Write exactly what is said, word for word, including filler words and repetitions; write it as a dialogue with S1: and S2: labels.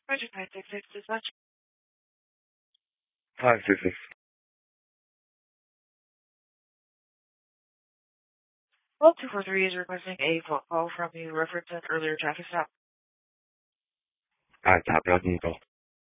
S1: Roger, nine six six dispatch.
S2: Hi, this is.
S1: Well, two four three is requesting a phone call from you reference an earlier traffic stop.
S2: I 打不了进走。